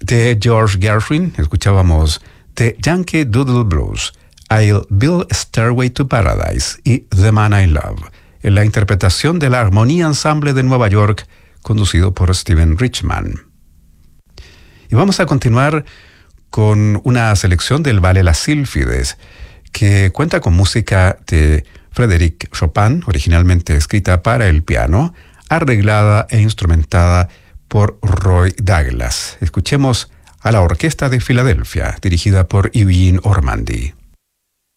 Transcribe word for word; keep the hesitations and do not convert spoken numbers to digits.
De George Gershwin escuchábamos The Yankee Doodle Blues, I'll Build a Stairway to Paradise y The Man I Love, en la interpretación de la Armonía Ensemble de Nueva York, conducido por Steven Richman. Y vamos a continuar con una selección del Ballet Las Sílfides, que cuenta con música de Frédéric Chopin, originalmente escrita para el piano, arreglada e instrumentada por Roy Douglas. Escuchemos a la Orquesta de Filadelfia, dirigida por Eugene Ormandy.